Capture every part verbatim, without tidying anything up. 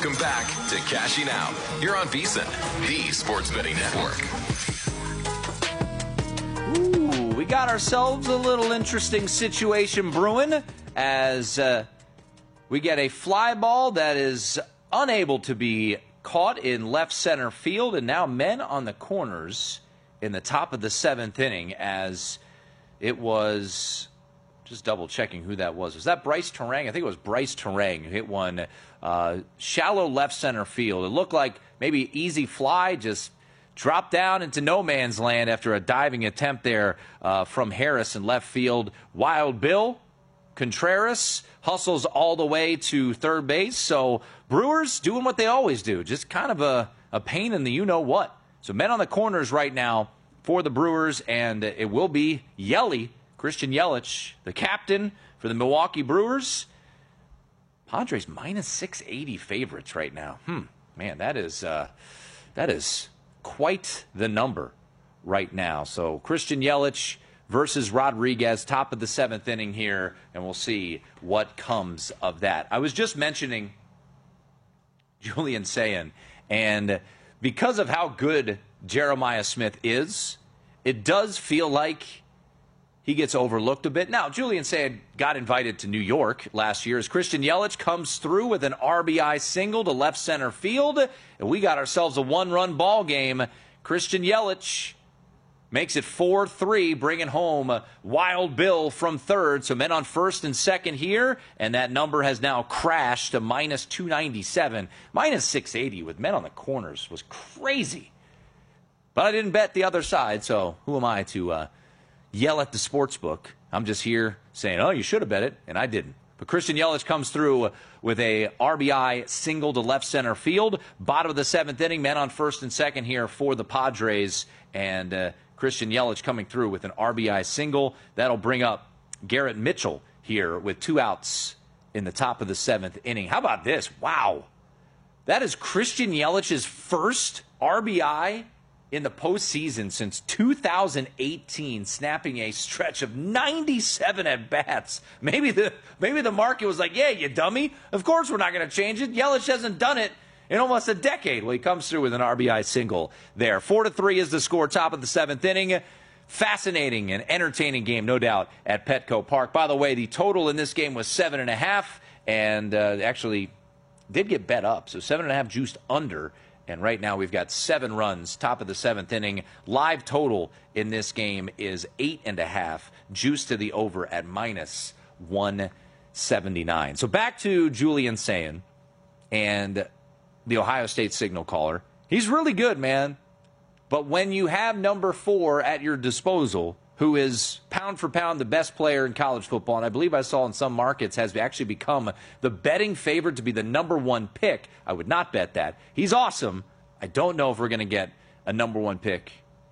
Welcome back to Cashing Out here on VSiN, the Sports Betting Network. Ooh, we got ourselves a little interesting situation brewing as uh, we get a fly ball that is unable to be caught in left center field, and now men on the corners in the top of the seventh inning as it was, just double checking who that was. Was that Bryce Terang? I think it was Bryce Terang who hit one uh, shallow left center field. It looked like maybe easy fly, just dropped down into no man's land after a diving attempt there uh, from Harris in left field. Wild Bill Contreras hustles all the way to third base. So Brewers doing what they always do, just kind of a, a pain in the you-know-what. So men on the corners right now for the Brewers, and it will be Yelly, Christian Yelich, the captain for the Milwaukee Brewers. Padres minus six eighty favorites right now. Hmm, man, that is uh, that is quite the number right now. So Christian Yelich versus Rodriguez, top of the seventh inning here, and we'll see what comes of that. I was just mentioning Julian Sayin, and because of how good Jeremiah Smith is, it does feel like he gets overlooked a bit. Now, Julian Sayin got invited to New York last year as Christian Yelich comes through with an R B I single to left center field, and we got ourselves a one-run ball game. Christian Yelich makes it four three, bringing home Wild Bill from third. So men on first and second here, and that number has now crashed to minus two ninety-seven. Minus six eighty with men on the corners was crazy. But I didn't bet the other side, so who am I to uh, yell at the sports book? I'm just here saying, oh, you should have bet it, and I didn't. But Christian Yelich comes through with a R B I single to left center field. Bottom of the seventh inning, men on first and second here for the Padres, and uh, Christian Yelich coming through with an R B I single. That'll bring up Garrett Mitchell here with two outs in the top of the seventh inning. How about this? Wow. That is Christian Yelich's first R B I in the postseason since two thousand eighteen, snapping a stretch of ninety-seven at-bats. Maybe the, maybe the market was like, yeah, you dummy. Of course we're not going to change it. Yelich hasn't done it in almost a decade. Well, he comes through with an R B I single there. Four to three is the score, top of the seventh inning. Fascinating and entertaining game, no doubt, at Petco Park. By the way, the total in this game was seven and a half, and uh, actually did get bet up. So seven and a half juiced under, and right now we've got seven runs, top of the seventh inning. Live total in this game is eight and a half, juiced to the over at minus one seventy-nine. So back to Julian Sayin and the Ohio State signal caller. He's really good, man. But when you have number four at your disposal, who is pound for pound the best player in college football, and I believe I saw in some markets has actually become the betting favorite to be the number one pick, I would not bet that. He's awesome. I don't know if we're going to get a number one pick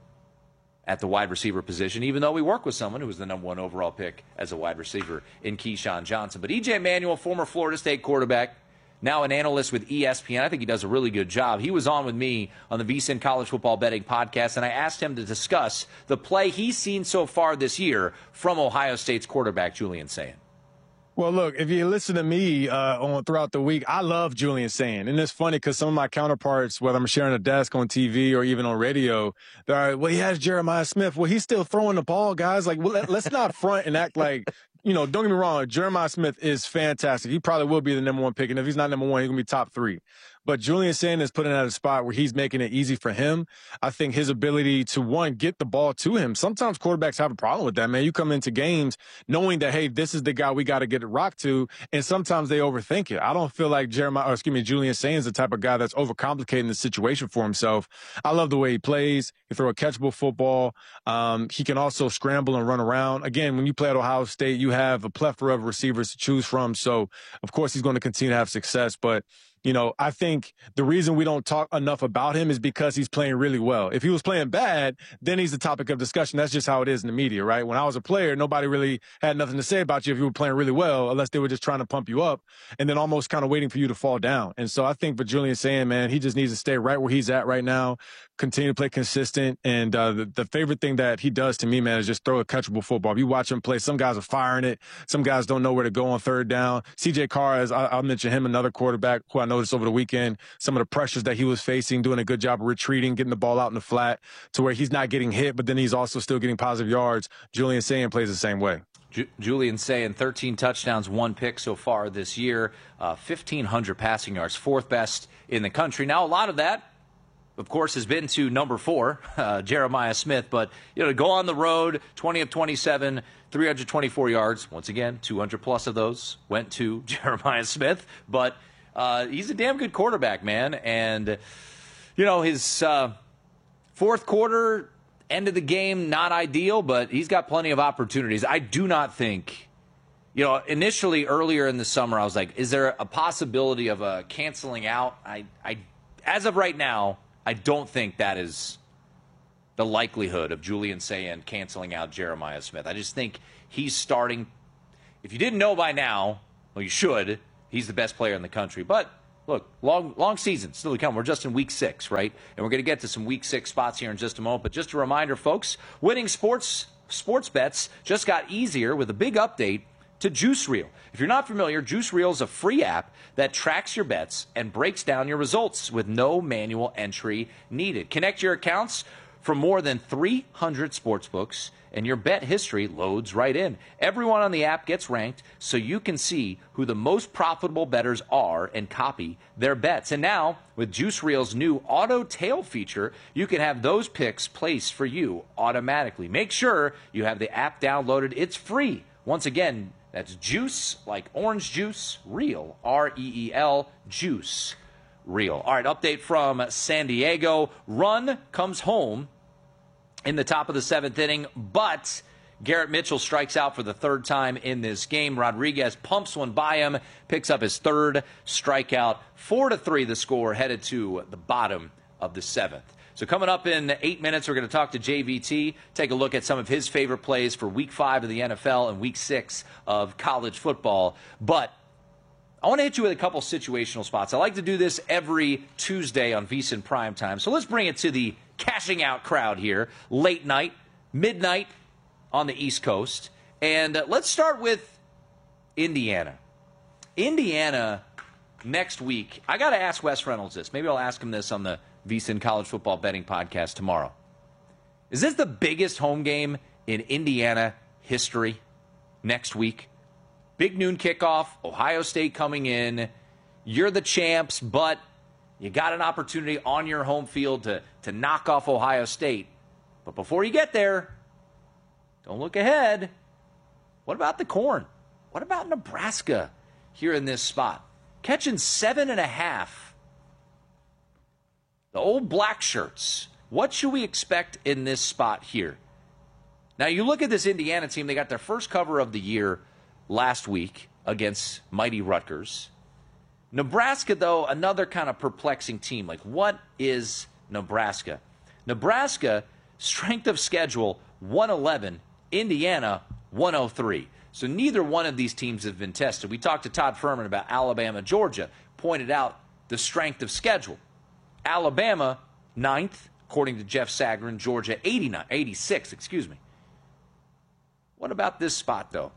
at the wide receiver position, even though we work with someone who was the number one overall pick as a wide receiver in Keyshawn Johnson. But E J Manuel, former Florida State quarterback, now an analyst with E S P N. I think he does a really good job. He was on with me on the VSiN College Football Betting Podcast, and I asked him to discuss the play he's seen so far this year from Ohio State's quarterback, Julian Sayin. Well, look, if you listen to me uh, on throughout the week, I love Julian Sayin. And it's funny because some of my counterparts, whether I'm sharing a desk on T V or even on radio, they're like, well, he has Jeremiah Smith. Well, he's still throwing the ball, guys. Like, well, let, let's not front and act like, you know, don't get me wrong. Jeremiah Smith is fantastic. He probably will be the number one pick. And if he's not number one, he's going to be top three. But Julian Sayin is putting at a spot where he's making it easy for him. I think his ability to, one, get the ball to him. Sometimes quarterbacks have a problem with that, man. You come into games knowing that, hey, this is the guy we got to get it rocked to, and sometimes they overthink it. I don't feel like Jeremiah, or excuse me, Julian Sayin is the type of guy that's overcomplicating the situation for himself. I love the way he plays. He throw a catchable football. Um, he can also scramble and run around. Again, when you play at Ohio State, you have a plethora of receivers to choose from. So, of course, he's going to continue to have success. But you know, I think the reason we don't talk enough about him is because he's playing really well. If he was playing bad, then he's the topic of discussion. That's just how it is in the media, right? When I was a player, nobody really had nothing to say about you if you were playing really well, unless they were just trying to pump you up and then almost kind of waiting for you to fall down. And so I think for Julian Sayin, man, he just needs to stay right where he's at right now, continue to play consistent. And uh, the, the favorite thing that he does to me, man, is just throw a catchable football. If you watch him play, some guys are firing it. Some guys don't know where to go on third down. C J Carr, as I, I'll mention him, another quarterback who I noticed over the weekend, some of the pressures that he was facing, doing a good job of retreating, getting the ball out in the flat to where he's not getting hit, but then he's also still getting positive yards. Julian Sayin plays the same way. Ju- Julian Sayin, thirteen touchdowns, one pick so far this year, uh, fifteen hundred passing yards, fourth best in the country. Now, a lot of that, of course, has been to number four, uh, Jeremiah Smith. But, you know, to go on the road, twenty of twenty-seven, three hundred twenty-four yards. Once again, two hundred plus of those went to Jeremiah Smith. But uh, he's a damn good quarterback, man. And, you know, his uh, fourth quarter, end of the game, not ideal, but he's got plenty of opportunities. I do not think, you know, initially earlier in the summer, I was like, is there a possibility of a canceling out? I, I, as of right now, I don't think that is the likelihood of Julian Sayin canceling out Jeremiah Smith. I just think he's starting. If you didn't know by now, well, you should. He's the best player in the country. But look, long long season still to come. We're just in week six, right? And we're going to get to some week six spots here in just a moment. But just a reminder, folks, winning sports sports bets just got easier with a big update to Juice Reel. If you're not familiar, Juice Reel is a free app that tracks your bets and breaks down your results with no manual entry needed. Connect your accounts from more than three hundred sportsbooks, and your bet history loads right in. Everyone on the app gets ranked so you can see who the most profitable bettors are and copy their bets. And now, with Juice Reel's new auto tail feature, you can have those picks placed for you automatically. Make sure you have the app downloaded. It's free. Once again, that's Juice, like orange juice, Reel, R E E L, Juice Reel. All right, update from San Diego. Run comes home in the top of the seventh inning, but Garrett Mitchell strikes out for the third time in this game. Rodriguez pumps one by him, picks up his third strikeout. Four to three the score, headed to the bottom of the seventh. So coming up in eight minutes, we're going to talk to J V T, take a look at some of his favorite plays for week five of the N F L and week six of college football. But I want to hit you with a couple situational spots. I like to do this every Tuesday on VSiN Primetime. So let's bring it to the cashing out crowd here. Late night, midnight on the East Coast. And uh, let's start with Indiana. Indiana next week. I got to ask Wes Reynolds this. Maybe I'll ask him this on the VSiN College Football Betting Podcast tomorrow. Is this the biggest home game in Indiana history next week? Big noon kickoff, Ohio State coming in. You're the champs, but you got an opportunity on your home field to, to knock off Ohio State. But before you get there, don't look ahead. What about the Corn? What about Nebraska here in this spot? Catching seven and a half. The old black shirts. What should we expect in this spot here? Now, you look at this Indiana team. They got their first cover of the year last week against mighty Rutgers. Nebraska, though, another kind of perplexing team. Like, what is Nebraska? Nebraska, strength of schedule, one eleven. Indiana, one oh three. So neither one of these teams have been tested. We talked to Todd Furman about Alabama, Georgia, pointed out the strength of schedule. Alabama, ninth, according to Jeff Sagarin. Georgia, eighty-nine, eighty-six, excuse me. What about this spot, though?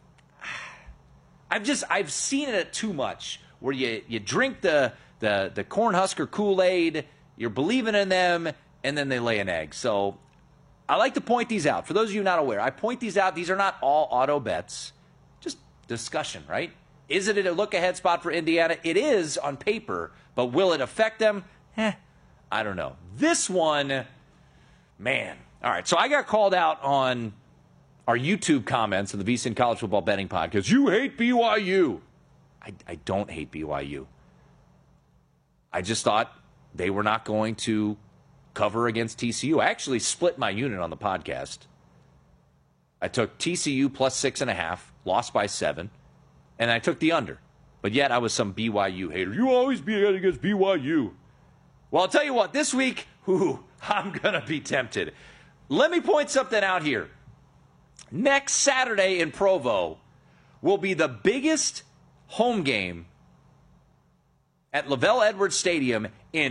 I've just, I've seen it too much, where you, you drink the, the, the Cornhusker Kool-Aid, you're believing in them, and then they lay an egg. So I like to point these out. For those of you not aware, I point these out. These are not all auto bets. Just discussion, right? Is it a look-ahead spot for Indiana? It is on paper, but will it affect them? Eh, I don't know. This one, man. All right, so I got called out on our YouTube comments of the VSiN College Football Betting Podcast. You hate B Y U. I, I don't hate B Y U. I just thought they were not going to cover against T C U. I actually split my unit on the podcast. I took T C U plus six and a half, lost by seven, and I took the under. But yet I was some B Y U hater. You always be against B Y U. Well, I'll tell you what, this week, ooh, I'm going to be tempted. Let me point something out here. Next Saturday in Provo will be the biggest home game at LaVell Edwards Stadium in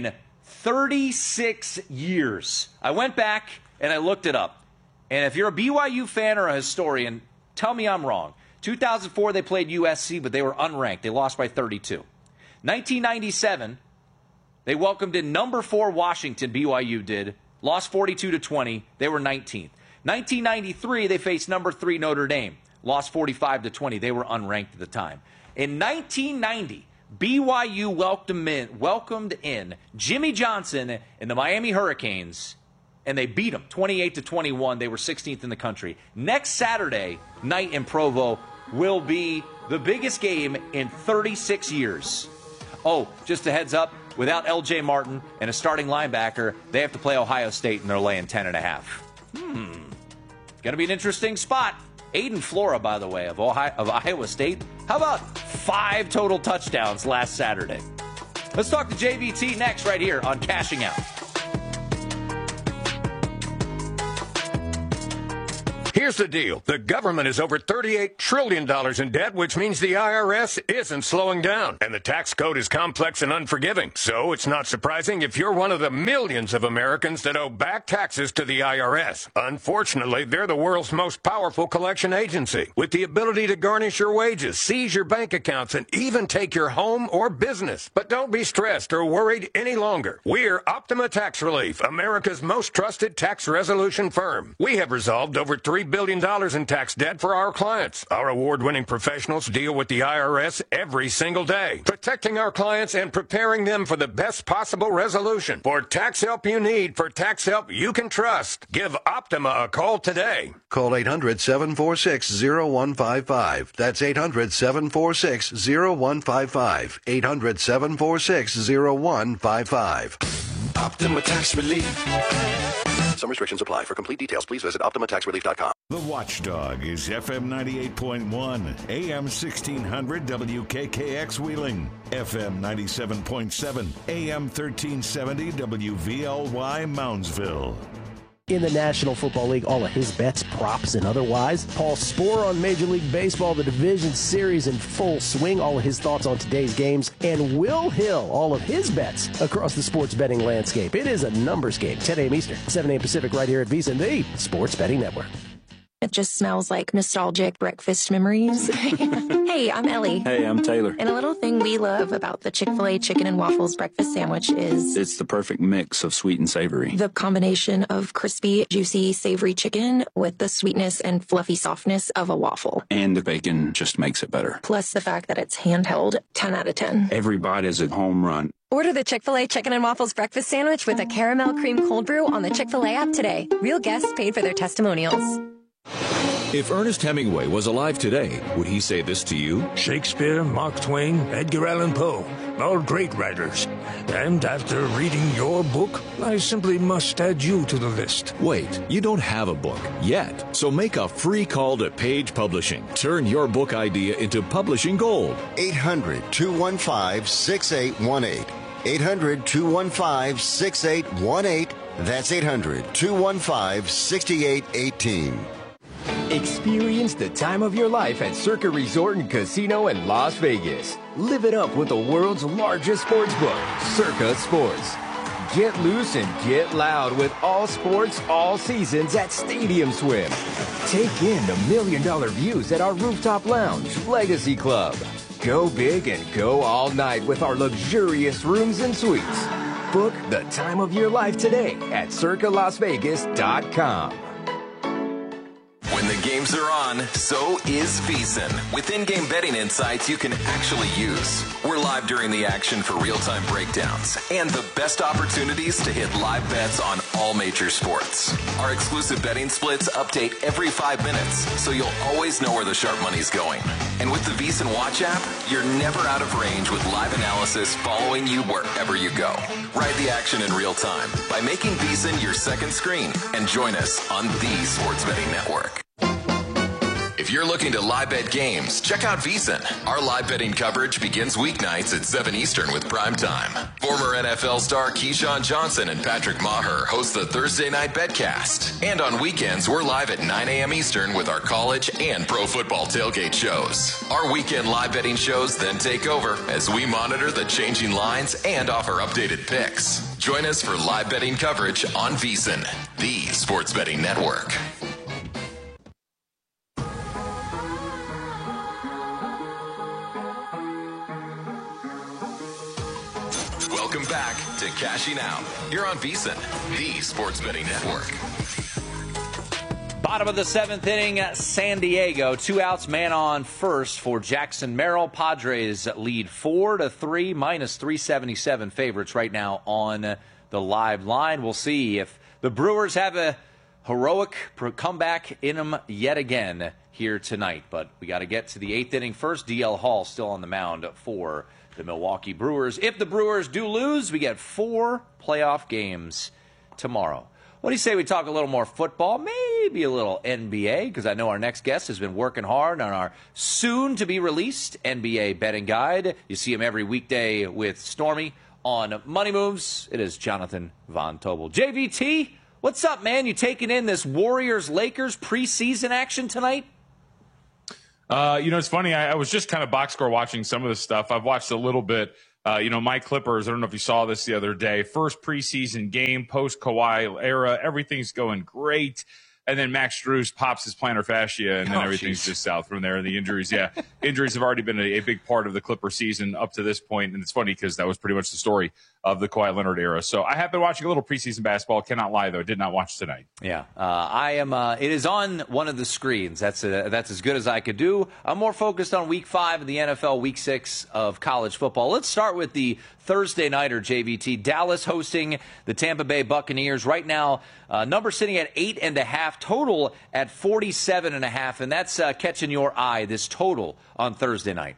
thirty-six years. I went back and I looked it up. And if you're a B Y U fan or a historian, tell me I'm wrong. two thousand four, they played U S C, but they were unranked. They lost by thirty-two. nineteen ninety-seven, they welcomed in number four Washington, B Y U did. Lost forty-two to twenty. They were nineteenth. nineteen ninety-three, they faced number three Notre Dame. Lost forty-five to twenty. They were unranked at the time. In nineteen ninety, B Y U welcomed in, welcomed in Jimmy Johnson and the Miami Hurricanes, and they beat them twenty-eight to twenty-one. They were sixteenth in the country. Next Saturday night in Provo will be the biggest game in thirty-six years. Oh, just a heads up, without L J Martin and a starting linebacker, they have to play Ohio State, and they're laying ten and a half. Hmm. Going to be an interesting spot. Aiden Flora, by the way, of, Ohio, of Iowa State. How about five total touchdowns last Saturday? Let's talk to J V T next right here on Cashing Out. Here's the deal. The government is over thirty-eight trillion dollars in debt, which means the I R S isn't slowing down. And the tax code is complex and unforgiving. So it's not surprising if you're one of the millions of Americans that owe back taxes to the I R S. Unfortunately, they're the world's most powerful collection agency, with the ability to garnish your wages, seize your bank accounts, and even take your home or business. But don't be stressed or worried any longer. We're Optima Tax Relief, America's most trusted tax resolution firm. We have resolved over three billion dollars in tax debt for our clients. Our award-winning professionals deal with the I R S every single day, protecting our clients and preparing them for the best possible resolution. For tax help you need, for tax help you can trust, give Optima a call today. Call eight hundred, seven four six, zero one five five. That's eight hundred, seven four six, zero one five five. eight hundred, seven four six, zero one five five. Optima Tax Relief. Some restrictions apply. For complete details, please visit optima tax relief dot com. The Watchdog is F M ninety-eight point one, A M sixteen hundred W K K X Wheeling, F M ninety-seven point seven, A M thirteen seventy W V L Y Moundsville. In the National Football League, all of his bets, props, and otherwise. Paul Sporer on Major League Baseball, the Division Series in full swing, all of his thoughts on today's games. And Will Hill, all of his bets across the sports betting landscape. It is a numbers game, ten a.m. Eastern, seven a.m. Pacific, right here at VSiN, the Sports Betting Network. It just smells like nostalgic breakfast memories. Hey, I'm Ellie. Hey, I'm Taylor. And a little thing we love about the Chick-fil-A Chicken and Waffles breakfast sandwich is... it's the perfect mix of sweet and savory. The combination of crispy, juicy, savory chicken with the sweetness and fluffy softness of a waffle. And the bacon just makes it better. Plus the fact that it's handheld, ten out of ten. Every bite is a home run. Order the Chick-fil-A Chicken and Waffles breakfast sandwich with a caramel cream cold brew on the Chick-fil-A app today. Real guests paid for their testimonials. If Ernest Hemingway was alive today, would he say this to you? Shakespeare, Mark Twain, Edgar Allan Poe, all great writers. And after reading your book, I simply must add you to the list. Wait, you don't have a book yet, so make a free call to Page Publishing. Turn your book idea into publishing gold. eight hundred, two one five, six eight one eight. eight hundred, two one five, six eight one eight. That's eight hundred, two one five, six eight one eight. Experience the time of your life at Circa Resort and Casino in Las Vegas. Live it up with the world's largest sports book, Circa Sports. Get loose and get loud with all sports, all seasons at Stadium Swim. Take in the million dollar views at our rooftop lounge, Legacy Club. Go big and go all night with our luxurious rooms and suites. Book the time of your life today at circa las vegas dot com. When the games are on, so is VSiN. With in-game betting insights you can actually use. We're live during the action for real-time breakdowns and the best opportunities to hit live bets on all major sports. Our exclusive betting splits update every five minutes, so you'll always know where the sharp money's going. And with the VSiN Watch app, you're never out of range with live analysis following you wherever you go. Ride the action in real time by making VSiN your second screen and join us on the Sports Betting Network. If you're looking to live bet games, check out VSiN. Our live betting coverage begins weeknights at seven Eastern with Prime Time. Former N F L star Keyshawn Johnson and Patrick Maher host the Thursday Night Betcast. And on weekends, we're live at nine a.m. Eastern with our college and pro football tailgate shows. Our weekend live betting shows then take over as we monitor the changing lines and offer updated picks. Join us for live betting coverage on VSiN, the sports betting network. Welcome back to Cashing Out. You're on VSiN, the sports betting network. Bottom of the seventh inning, San Diego. Two outs, man on first for Jackson Merrill. Padres lead four to three, minus three seventy-seven favorites right now on the live line. We'll see if the Brewers have a heroic comeback in them yet again here tonight. But we got to get to the eighth inning first. D L Hall still on the mound for the Milwaukee Brewers. If the Brewers do lose, we get four playoff games tomorrow. What do you say we talk a little more football, maybe a little N B A, because I know our next guest has been working hard on our soon-to-be-released N B A betting guide. You see him every weekday with Stormy on Money Moves. It is Jonathan Von Tobel. J V T, what's up, man? You taking in this Warriors-Lakers preseason action tonight? Uh, you know, it's funny. I, I was just kind of box score watching some of this stuff. I've watched a little bit. Uh, you know, my Clippers, I don't know if you saw this the other day, first preseason game, post-Kawhi era, everything's going great. And then Max Strus pops his plantar fascia, and then oh, everything's geez. just south from there. And the injuries, yeah, injuries have already been a, a big part of the Clipper season up to this point. And it's funny because that was pretty much the story of the Kawhi Leonard era. So I have been watching a little preseason basketball. Cannot lie, though. Did not watch tonight. Yeah, uh, I am. Uh, it is on one of the screens. That's a, that's as good as I could do. I'm more focused on Week Five of the N F L, Week Six of college football. Let's start with the Thursday nighter, J V T. Dallas hosting the Tampa Bay Buccaneers. Right now, uh, number sitting at eight and a half, total at forty-seven and a half, and that's uh, catching your eye. This total on Thursday night.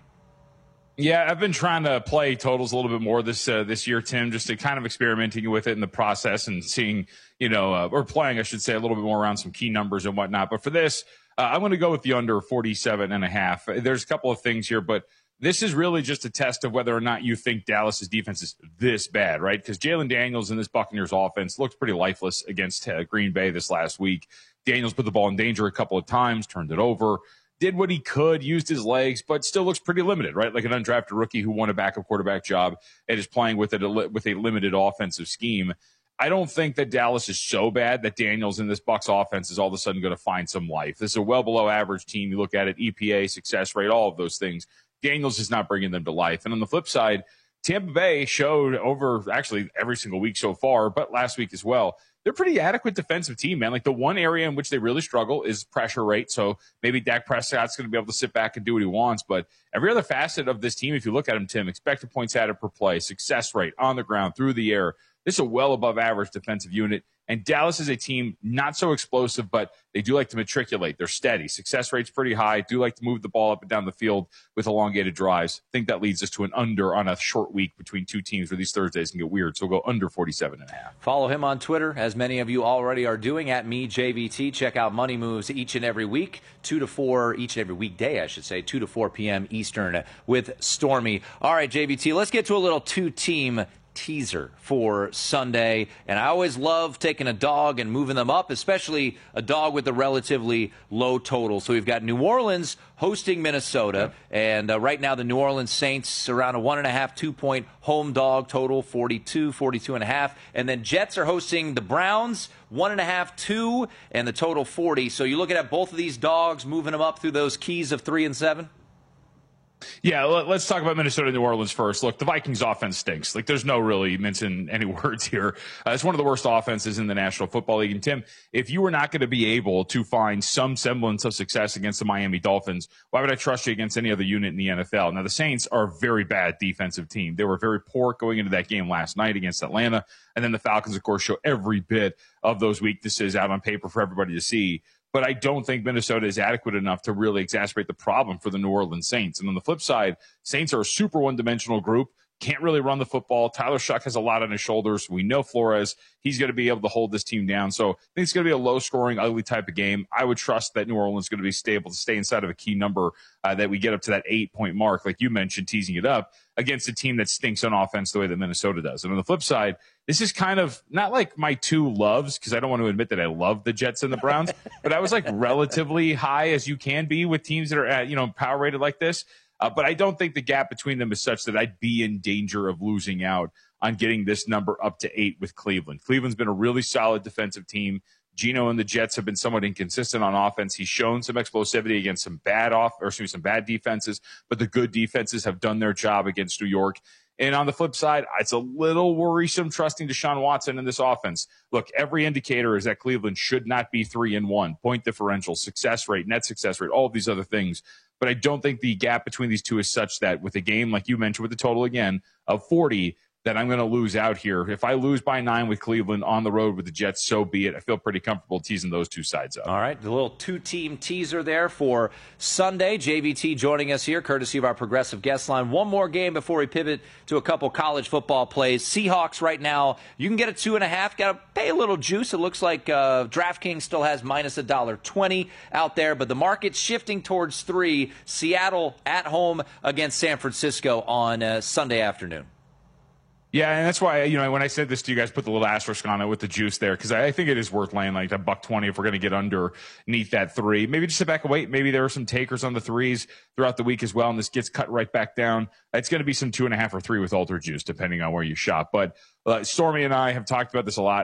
Yeah, I've been trying to play totals a little bit more this uh, this year, Tim, just to kind of experimenting with it in the process and seeing, you know, uh, or playing, I should say, a little bit more around some key numbers and whatnot. But for this, uh, I'm going to go with the under forty-seven and a half. There's a couple of things here, but this is really just a test of whether or not you think Dallas's defense is this bad, right? Because Jalen Daniels in this Buccaneers offense looked pretty lifeless against uh, Green Bay this last week. Daniels put the ball in danger a couple of times, turned it over, did what he could, used his legs, but still looks pretty limited, right? Like an undrafted rookie who won a backup quarterback job and is playing with it with a limited offensive scheme. I don't think that Dallas is so bad that Daniels in this Bucs offense is all of a sudden going to find some life. This is a well below average team. You look at it, E P A, success rate, all of those things. Daniels is not bringing them to life. And on the flip side, Tampa Bay showed over actually every single week so far, but last week as well, they're a pretty adequate defensive team, man. Like the one area in which they really struggle is pressure rate. So maybe Dak Prescott's going to be able to sit back and do what he wants. But every other facet of this team, if you look at him, Tim, expected points added per play, success rate on the ground, through the air, this is a well above average defensive unit. And Dallas is a team not so explosive, but they do like to matriculate. They're steady. Success rate's pretty high. Do like to move the ball up and down the field with elongated drives. I think that leads us to an under on a short week between two teams where these Thursdays can get weird. So we'll go under forty-seven and a half. Follow him on Twitter, as many of you already are doing, at me, J V T. Check out Money Moves each and every week, two to four, each and every weekday, I should say, two to four p.m. Eastern with Stormy. All right, J V T, let's get to a little two-team teaser for Sunday. And I always love taking a dog and moving them up, especially a dog with a relatively low total. So we've got New Orleans hosting Minnesota, and uh, right now the New Orleans Saints around a one and a half, two point home dog total, forty-two, forty-two and a half. And then Jets are hosting the Browns, one and a half, two, and the total forty. So you're looking at both of these dogs, moving them up through those keys of three and seven. Yeah, let's talk about Minnesota and New Orleans first. Look, the Vikings offense stinks. Like, there's no really mincing any words here. Uh, it's one of the worst offenses in the National Football League. And, Tim, if you were not going to be able to find some semblance of success against the Miami Dolphins, why would I trust you against any other unit in the N F L? Now, the Saints are a very bad defensive team. They were very poor going into that game last night against Atlanta. And then the Falcons, of course, show every bit of those weaknesses out on paper for everybody to see. But I don't think Minnesota is adequate enough to really exacerbate the problem for the New Orleans Saints. And on the flip side, Saints are a super one-dimensional group. can't really run the football. Tyler Shuck has a lot on his shoulders. We know Flores. He's going to be able to hold this team down. So I think it's going to be a low-scoring, ugly type of game. I would trust that New Orleans is going to be stable to stay inside of a key number uh, that we get up to that eight-point mark, like you mentioned, teasing it up, against a team that stinks on offense the way that Minnesota does. And on the flip side, this is kind of not like my two loves, because I don't want to admit that I love the Jets and the Browns, but I was like relatively high as you can be with teams that are at, you know, power rated like this. Uh, but I don't think the gap between them is such that I'd be in danger of losing out on getting this number up to eight with Cleveland. Cleveland's been a really solid defensive team. Geno and the Jets have been somewhat inconsistent on offense. He's shown some explosivity against some bad off, or excuse me, some bad defenses, but the good defenses have done their job against New York. And on the flip side, it's a little worrisome trusting Deshaun Watson in this offense. Look, every indicator is that Cleveland should not be three and one. Point differential, success rate, net success rate, all of these other things. But I don't think the gap between these two is such that with a game, like you mentioned, with the total again of forty, that I'm going to lose out here. If I lose by nine with Cleveland on the road with the Jets, so be it. I feel pretty comfortable teasing those two sides up. All right, the little two-team teaser there for Sunday. J V T joining us here, courtesy of our progressive guest line. One more game before we pivot to a couple college football plays. Seahawks right now, you can get a two and a half. Got to pay a little juice. It looks like uh, DraftKings still has minus a dollar twenty out there, but the market's shifting towards three. Seattle at home against San Francisco on uh, Sunday afternoon. Yeah, and that's why, you know, when I said this to you guys, put the little asterisk on it with the juice there, because I think it is worth laying like a buck twenty if we're going to get underneath that three. Maybe just sit back and wait. Maybe there are some takers on the threes throughout the week as well, and this gets cut right back down. It's going to be some two and a half or three with alter juice, depending on where you shop. But uh, Stormy and I have talked about this a lot.